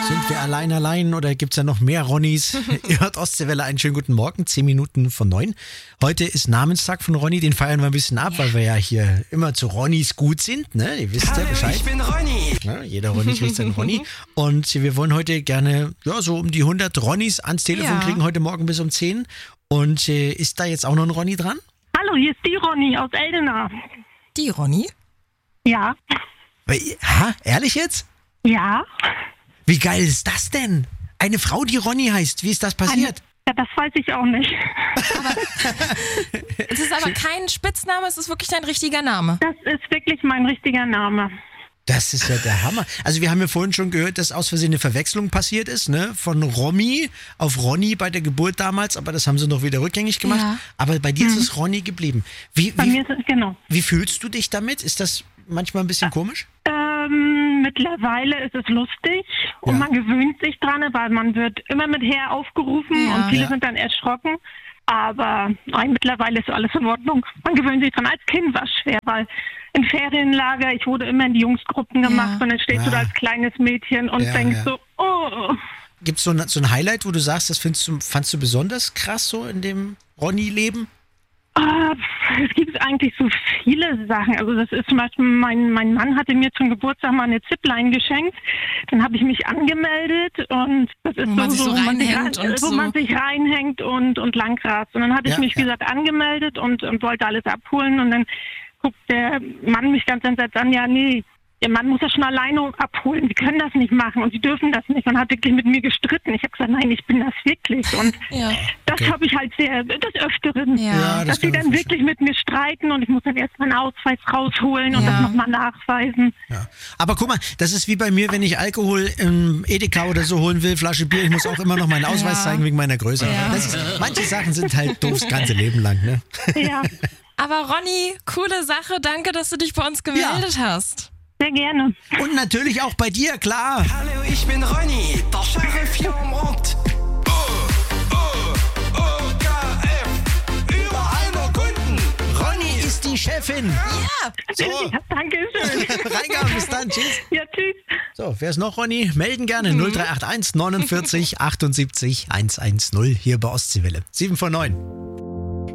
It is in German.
Sind wir allein oder gibt es ja noch mehr Ronnys? Ihr hört Ostseewelle, einen schönen guten Morgen, 10 Minuten von 9. Heute ist Namenstag von Ronny, den feiern wir ein bisschen ab, weil wir ja hier immer zu Ronnys gut sind, ne? Ihr wisst ja Bescheid. Ich bin Ronny. Ja, jeder Ronny kriegt seinen Ronny. Und wir wollen heute gerne so um die 100 Ronnys ans Telefon kriegen, heute Morgen bis um 10. Und ist da jetzt auch noch ein Ronny dran? Hallo, hier ist die Ronny aus Eldena. Die Ronny? Ja. Ehrlich jetzt? Ja. Wie geil ist das denn? Eine Frau, die Ronny heißt. Wie ist das passiert? Ja, das weiß ich auch nicht. Es ist aber kein Spitzname, es ist wirklich dein richtiger Name. Das ist wirklich mein richtiger Name. Das ist ja der Hammer. Also wir haben ja vorhin schon gehört, dass aus Versehen eine Verwechslung passiert ist, ne? Von Romy auf Ronny bei der Geburt damals, aber das haben sie noch wieder rückgängig gemacht. Ja. Aber bei dir ist es Ronny geblieben. Bei mir ist es, genau. Wie fühlst du dich damit? Ist das manchmal ein bisschen komisch? Mittlerweile ist es lustig und man gewöhnt sich dran, weil man wird immer mit Herr aufgerufen und viele sind dann erschrocken. Aber mittlerweile ist alles in Ordnung. Man gewöhnt sich dran. Als Kind war es schwer, weil im Ferienlager, ich wurde immer in die Jungsgruppen gemacht und dann stehst du da als kleines Mädchen und denkst so, oh. Gibt es so ein Highlight, wo du sagst, das fandst du besonders krass so in dem Ronny-Leben? Es gibt eigentlich so viele Sachen. Also das ist zum Beispiel, mein Mann hatte mir zum Geburtstag mal eine Zipline geschenkt. Dann habe ich mich angemeldet und das ist wo man sich reinhängt und langrast. Und dann hatte ich mich, wie gesagt, angemeldet und wollte alles abholen. Und dann guckt der Mann mich ganz entsetzt an, ja, nee, der Mann muss das schon alleine abholen. Sie können das nicht machen und sie dürfen das nicht. Und hat wirklich mit mir gestritten. Ich habe gesagt, nein, ich bin das wirklich. Und das habe ich halt des Öfteren. Ja, dass sie dann wirklich mit mir streiten und ich muss dann erst meinen Ausweis rausholen und das nochmal nachweisen. Ja. Aber guck mal, das ist wie bei mir, wenn ich Alkohol im Edeka oder so holen will, Flasche Bier, ich muss auch immer noch meinen Ausweis zeigen wegen meiner Größe. Ja. Manche Sachen sind halt doof das ganze Leben lang, ne? Ja. Aber Ronny, coole Sache. Danke, dass du dich bei uns gemeldet hast. Sehr gerne. Und natürlich auch bei dir, klar. Hallo, ich bin Ronny, der Sheriff hier am Ort. OKF, überall nur Kunden. Ronny ist die Chefin. Ja. So. Ja, danke schön. Reingaben, bis dann, tschüss. Ja, tschüss. So, wer ist noch, Ronny? Melden gerne 0381 49 78 110 hier bei Ostseewelle. 7 vor 9.